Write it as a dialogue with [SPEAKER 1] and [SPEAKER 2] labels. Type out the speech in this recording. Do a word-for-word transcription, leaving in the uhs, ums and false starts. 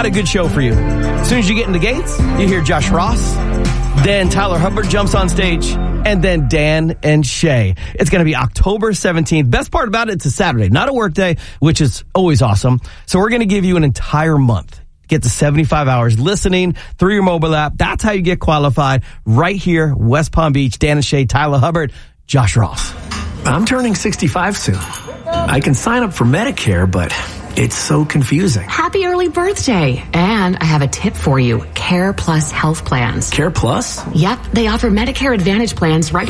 [SPEAKER 1] got a good show for you. As soon as you get in the gates, you hear Josh Ross. Then Tyler Hubbard jumps on stage. And then Dan and Shay. It's going to be October seventeenth. Best part about it, it's a Saturday, not a work day, which is always awesome. So we're going to give you an entire month. Get to seventy-five hours listening through your mobile app. That's how you get qualified. Right here, West Palm Beach, Dan and Shay, Tyler Hubbard, Josh Ross.
[SPEAKER 2] I'm turning sixty-five soon. I can sign up for Medicare, but it's so confusing.
[SPEAKER 3] Happy early birthday. And I have a tip for you. Care Plus health plans.
[SPEAKER 2] Care Plus?
[SPEAKER 3] Yep, they offer Medicare Advantage plans right